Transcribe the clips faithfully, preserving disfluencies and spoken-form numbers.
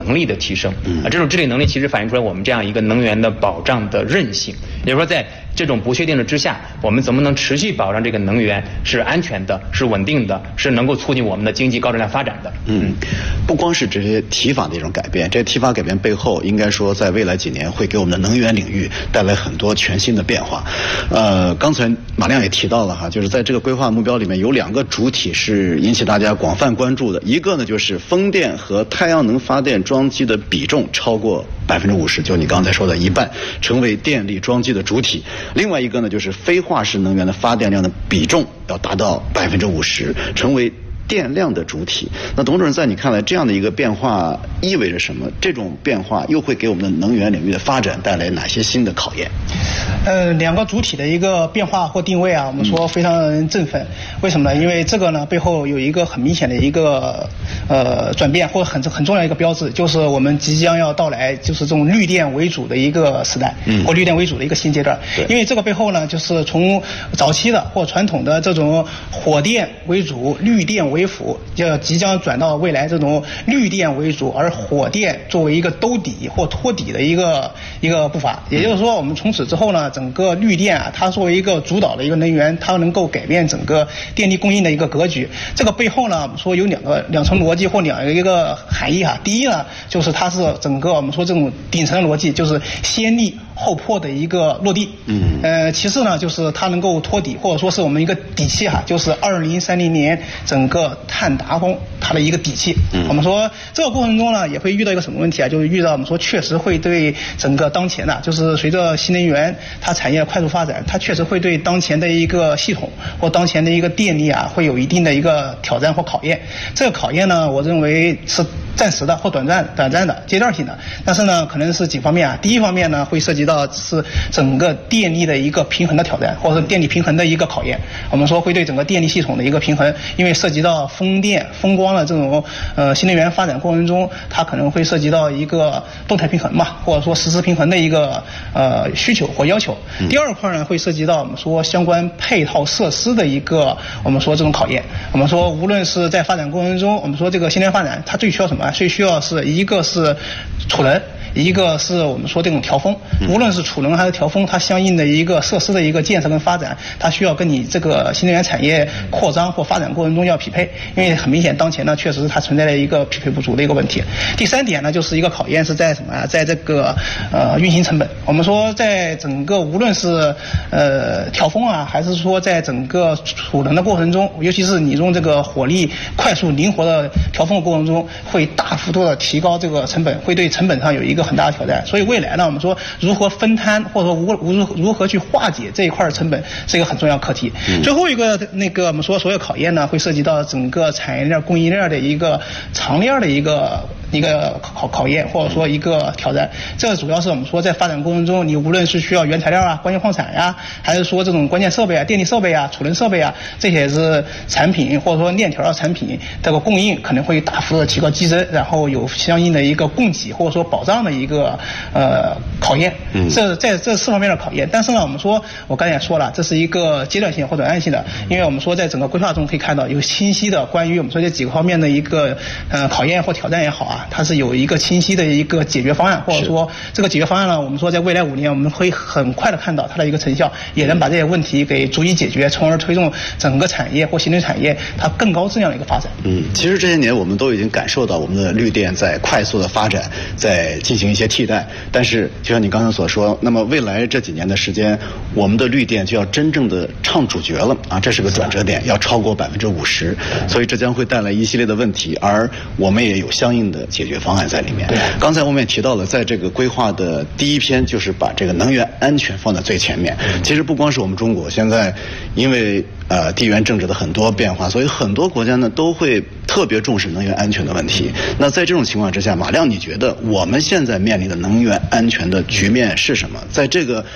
能力的提升啊，这种治理能力其实反映出来我们这样一个能源的保障的韧性。也就是说，在这种不确定的之下，我们怎么能持续保障这个能源是安全的、是稳定的、是能够促进我们的经济高质量发展的？ 嗯，不光是这些提法的一种改变，这些提法改变背后，应该说在未来几年会给我们的能源领域带来很多全新的变化。呃，刚才马亮也提到了哈，就是在这个规划目标里面有两个主体是引起大家广泛关注的，一个呢就是风电和太阳能发电装机的比重超过百分之五十，就你刚才说的一半，成为电力装机的主体；另外一个呢，就是非化石能源的发电量的比重要达到百分之五十，成为电量的主体。那董主任，在你看来，这样的一个变化意味着什么？这种变化又会给我们的能源领域的发展带来哪些新的考验？ 呃，两个主体的一个变化或定位啊，我们说非常振奋。为什么呢？因为这个呢背后有一个很明显的一个呃转变，或者很很重要的一个标志，就是我们即将要到来就是这种绿电为主的一个时代，嗯，或绿电为主的一个新阶段。因为这个背后呢，就是从早期的或传统的这种火电为主、绿电为辅，要即将转到未来这种绿电为主，而火电作为一个兜底或托底的一个一个步伐。也就是说，我们从此之后呢，整个绿电啊，它作为一个主导的一个能源，它能够改变整个电力供应的一个格局。这个背后呢，我们说有两个两层逻辑或两个一个含义哈。第一呢，就是它是整个我们说这种顶层的逻辑，就是先立后破的一个落地。嗯。呃，其次呢，就是它能够托底，或者说是我们一个底气哈，就是二零三零年整个碳达峰它的一个底气。嗯。我们说这个过程中呢，也会遇到一个什么问题啊？就是遇到我们说确实会对整个当前的，就是随着新能源它产业的快速发展，它确实会对当前的一个系统或当前的一个电力啊，会有一定的一个挑战或考验。这个考验呢，我认为是暂时的或短暂、短暂的、阶段性的。但是呢，可能是几方面啊。第一方面呢，会涉及到是整个电力的一个平衡的挑战，或者是电力平衡的一个考验。我们说会对整个电力系统的一个平衡，因为涉及到风电、风光的这种呃新能源发展过程中，它可能会涉及到一个动态平衡嘛，或者说实时平衡的一个呃需求或要求。第二块呢，会涉及到我们说相关配套设施的一个我们说这种考验。我们说无论是在发展过程中，我们说这个新能源发展它最需要什么？最需要是一个是储能，一个是我们说这种调峰。无论是储能还是调峰，它相应的一个设施的一个建设跟发展，它需要跟你这个新能源产业扩张或发展过程中要匹配。因为很明显，当前呢确实它存在了一个匹配不足的一个问题。第三点呢，就是一个考验是在什么啊？在这个呃运行成本。我们说在整个无论是呃调峰啊，还是说在整个储能的过程中，尤其是你用这个火力快速灵活的调峰的过程中，会大幅度的提高这个成本，会对成本上有一个很大的挑战。所以未来呢，我们说如何分摊或者说如如如何去化解这一块的成本，是一个很重要课题。嗯、最后一个那个我们说所有考验呢，会涉及到整个产业链、供应链的一个长链的一个一个考考验，或者说一个挑战。这主要是我们说在发展过程中，你无论是需要原材料啊、关键矿产呀、啊，还是说这种关键设备啊、电力设备啊、储能设备啊，这些是产品或者说链条的产品，这个供应可能会大幅的提高激增，然后有相应的一个供给或者说保障的一个呃考验。嗯，这在这四方面的考验。但是呢，我们说我刚才也说了，这是一个阶段性或短暂性的，因为我们说在整个规划中可以看到有清晰的关于我们说这几个方面的一个呃考验或挑战也好啊，它是有一个清晰的一个解决方案，或者说这个解决方案呢，我们说在未来五年我们会很快的看到它的一个成效，也能把这些问题给逐一解决，从而推动整个产业或新能源产业它更高质量的一个发展。 嗯，其实这些年我们都已经感受到我们的绿电在快速的发展，在进行一些替代。但是就像你刚才所说，那么未来这几年的时间，我们的绿电就要真正的唱主角了啊，这是个转折点，要超过百分之五十，所以这将会带来一系列的问题，而我们也有相应的解决方案在里面。刚才我们也提到了，在这个规划的第一篇就是把这个能源安全放在最前面。其实不光是我们中国，现在因为呃地缘政治的很多变化，所以很多国家呢都会特别重视能源安全的问题。那在这种情况之下，马亮，你觉得我们现在面临的能源安全的局面是什么？在这个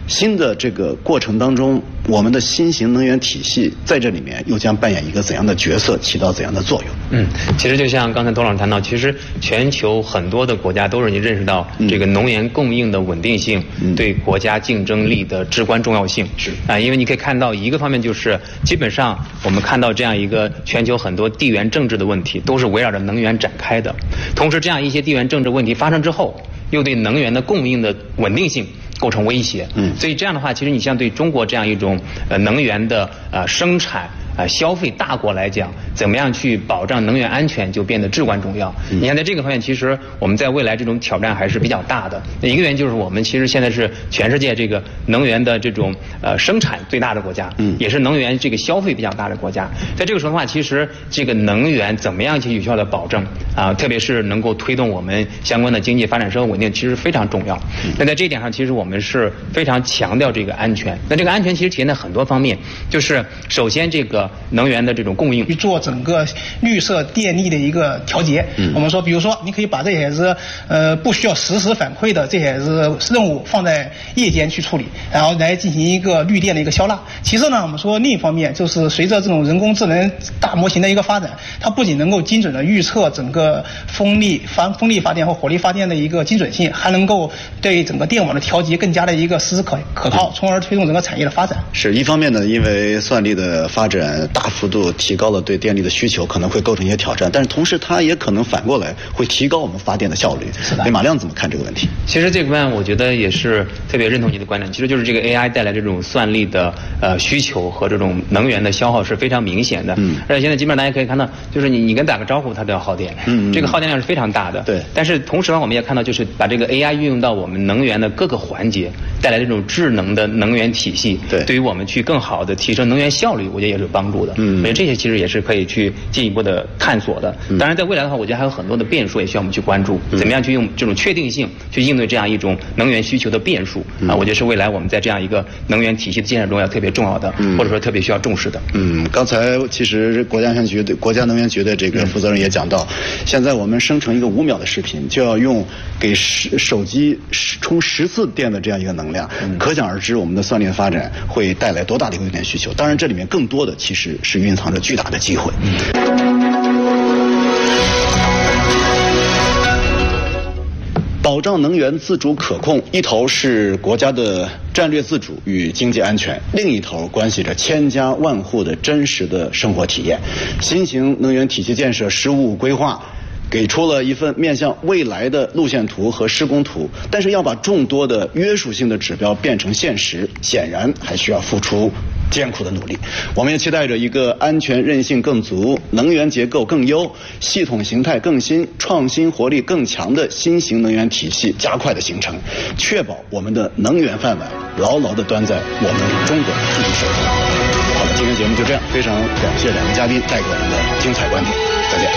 新的这个过程当中，我们的新型能源体系在这里面又将扮演一个怎样的角色，起到怎样的作用？ 嗯，其实就像刚才董老师谈到，其实全球很多的国家都是已经认识到这个能源供应的稳定性对国家竞争力的至关重要性。是啊，因为你可以看到一个方面就是，基本上我们看到这样一个全球很多地缘政治的问题都是围绕着能源展开的，同时这样一些地缘政治问题发生之后，又对能源的供应的稳定性构成威胁。嗯，所以这样的话，其实你像对中国这样一种呃能源的呃生产呃消费大国来讲，怎么样去保障能源安全就变得至关重要。嗯、你看在这个方面，其实我们在未来这种挑战还是比较大的。一个原因就是我们其实现在是全世界这个能源的这种呃生产最大的国家，嗯，也是能源这个消费比较大的国家。在这个时候的话，其实这个能源怎么样去有效的保证啊、呃，特别是能够推动我们相关的经济发展、社会稳定，其实非常重要。那在这一点上，其实我们是非常强调这个安全。那这个安全其实体现在很多方面，就是首先这个能源的这种供应， 去做整个绿色电力的一个调节。嗯、我们说，比如说，你可以把这些是呃不需要实时反馈的这些是任务放在夜间去处理，然后来进行一个绿电的一个消纳。其次呢，我们说另一方面就是随着这种人工智能大模型的一个发展，它不仅能够精准的预测整个风力发风力发电或火力发电的一个精准性，还能够对整个电网的调节更加的一个实时可可靠，从而推动整个产业的发展。 是一方面呢，因为算力的发展大幅度提高了对电力的需求，可能会构成一些挑战，但是同时它也可能反过来会提高我们发电的效率。那马亮怎么看这个问题？ 其实这个方面我觉得也是特别认同你的观点，其实就是这个 A I 带来这种算力的呃需求和这种能源的消耗是非常明显的。嗯，而且现在基本上大家可以看到，就是你你跟打个招呼，它都要耗电。嗯，这个耗电量是非常大的。对。但是同时呢，我们也看到，就是把这个 A I 运用到我们能源的各个环节，带来这种智能的能源体系，对，对于我们去更好的提升能源效率，我觉得也是有帮助的。嗯，所以这些其实也是可以去进一步的探索的。当然，在未来的话，我觉得还有很多的变数也需要我们去关注，怎么样去用这种确定性去应对这样一种能源需求的变数啊？我觉得是未来我们在这样一个能源体系的建设中要特别重要的，或者说特别需要重视的。 嗯，刚才其实国家能源局的国家能源局的这个负责人也讲到，现在我们生成一个五秒的视频，就要用给手手机充十次电的这样一个能量，可想而知我们的算力的发展会带来多大的一个用电需求。当然，这里面更多的其实是蕴藏着巨大的机会。保障能源自主可控，一头是国家的战略自主与经济安全，另一头关系着千家万户的真实的生活体验。新型能源体系建设“十五五”规划给出了一份面向未来的路线图和施工图，但是要把众多的约束性的指标变成现实，显然还需要付出艰苦的努力。我们也期待着一个安全韧性更足、能源结构更优、系统形态更新、创新活力更强的新型能源体系加快的形成，确保我们的能源饭碗牢牢地端在我们中国自己手中。好的，今天节目就这样，非常感谢两位嘉宾带给我们的精彩观点，再见。